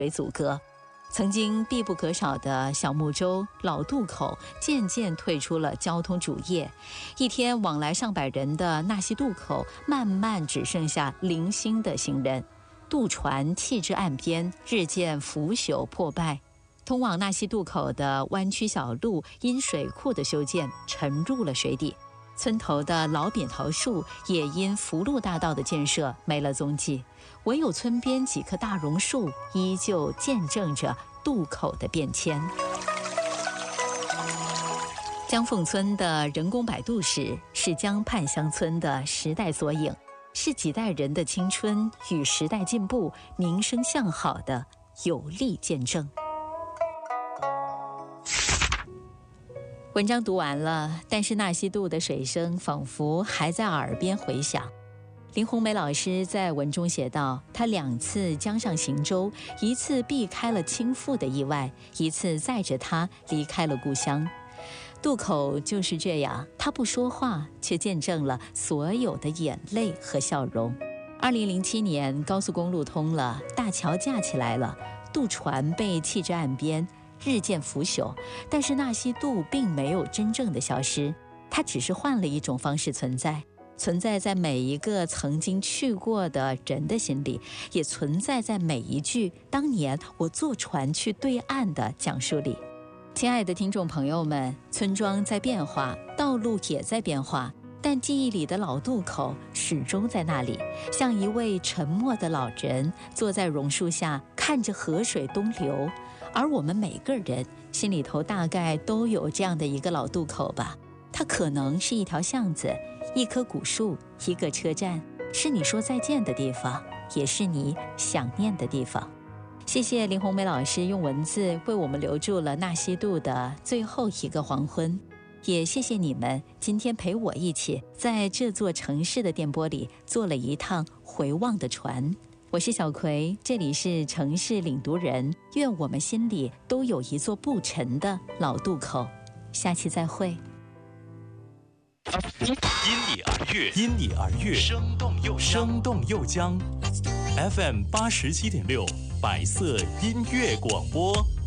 为阻隔。曾经必不可少的小木舟、老渡口渐渐退出了交通主业，一天往来上百人的纳西渡口慢慢只剩下零星的行人，渡船弃至岸边，日渐腐朽破败。通往纳西渡口的弯曲小路因水库的修建沉入了水底，村头的老扁桃树也因福禄大道的建设没了踪迹，唯有村边几棵大榕树依旧见证着渡口的变迁。江凤村的人工摆渡石是江畔乡村的时代缩影，是几代人的青春与时代进步、民生向好的有力见证。文章读完了，但是纳西渡的水声仿佛还在耳边回响。林红梅老师在文中写道，她2次江上行舟，一次避开了倾覆的意外，一次载着她离开了故乡。渡口就是这样，她不说话，却见证了所有的眼泪和笑容。2007年，高速公路通了，大桥架起来了，渡船被弃至岸边，日渐腐朽，但是纳西渡并没有真正的消失，它只是换了一种方式存在在每一个曾经去过的人的心里，也存在在每一句当年我坐船去对岸的讲述里。亲爱的听众朋友们，村庄在变化，道路也在变化，但记忆里的老渡口始终在那里，像一位沉默的老人，坐在榕树下看着河水东流。而我们每个人心里头大概都有这样的一个老渡口吧，它可能是一条巷子，一棵古树，一个车站，是你说再见的地方，也是你想念的地方。谢谢林红梅老师用文字为我们留住了纳西渡的最后一个黄昏，也谢谢你们今天陪我一起在这座城市的电波里坐了一趟回望的船。我是小葵，这里是城市领读人，愿我们心里都有一座不沉的老渡口。下期再会。 因你而悦，生动又将 FM 87.6，百色音乐广播。